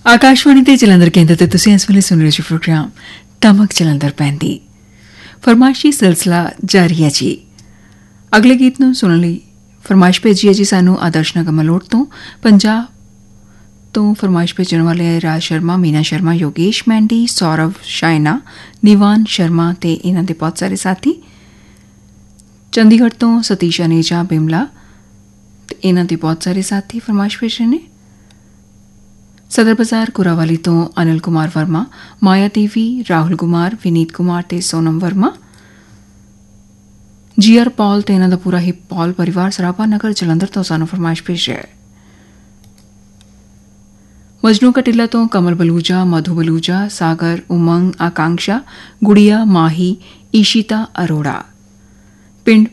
ਆਕਾਸ਼ਵਾਣੀ ਤੇ ਜਲੰਧਰ ਕੇਂਦਰ ਤੇ ਤੁਸੀਂ ਇਸ ਵੇਲੇ ਸੁਣ ਰਹੇ ਹੋ ਪ੍ਰੋਗਰਾਮ ਤਮਕ ਜਲੰਧਰ ਪੈਂਦੀ ਫਰਮਾਇਸ਼ੀ ਸਿਲਸਿਲਾ ਜਾਰੀ ਹੈ ਜੀ। ਅਗਲੇ ਗੀਤ ਨੂੰ ਸੁਣਨ ਲਈ ਫਰਮਾਇਸ਼ ਭੇਜੀ ਹੈ ਜੀ ਸਾਨੂੰ ਆਦਰਸ਼ ਨਗਰ ਮਲੋਟ ਤੋਂ। ਪੰਜਾਬ ਤੋਂ ਫਰਮਾਇਸ਼ ਭੇਜਣ ਵਾਲੇ ਹੈ ਰਾਜ ਸ਼ਰਮਾ, ਮੀਨਾ ਸ਼ਰਮਾ, ਯੋਗੇਸ਼ ਮੈਂਡੀ, ਸੌਰਵ, ਸ਼ਾਇਨਾ, ਨਿਵਾਨ ਸ਼ਰਮਾ ਤੇ ਇਹਨਾਂ ਦੇ ਬਹੁਤ ਸਾਰੇ ਸਾਥੀ। ਚੰਡੀਗੜ੍ਹ ਤੋਂ ਸਤੀਸ਼ ਅਨੇਜਾ, ਬਿਮਲਾ ਤੇ ਇਹਨਾਂ ਦੇ ਬਹੁਤ ਸਾਰੇ ਸਾਥੀ ਫਰਮਾਇਸ਼ ਭੇਜ ਰਹੇ ਨੇ। ਸਦਰ ਬਾਜ਼ਾਰ ਕੁਰਾਵਾਲੀ ਤੋਂ ਅਨਿਲ ਕੁਮਾਰ ਵਰਮਾ, ਮਾਇਆ ਦੇਵੀ, ਰਾਹੁਲ ਕੁਮਾਰ, ਵਿਨੀਤ ਕੁਮਾਰ ਤੇ ਸੋਨਮ ਵਰਮਾ। ਜੀਆਰ ਪੌਲ ਤੇ ਇਹਨਾਂ ਦਾ ਪੂਰਾ ਹੀ ਪੌਲ ਪਰਿਵਾਰ ਸਰਾਭਾ ਨਗਰ ਜਲੰਧਰ ਤੋਂ ਸਾਨੂੰ ਫਰਮਾਇਸ਼ ਭੇਜ ਰਿਹਾ ਹੈ। ਮਜਨੂ ਕਟਿਲਾ ਤੋਂ ਕਮਲ ਬਲੂਜਾ, ਮਧੂ ਬਲੂਜਾ, ਸਾਗਰ, ਉਮੰਗ, ਆਕਾਂक्षा, ਗੁੜੀਆ, ਮਾਹੀ, ਈਸ਼ਿਤਾ ਅਰੋੜਾ। ਪਿੰਡ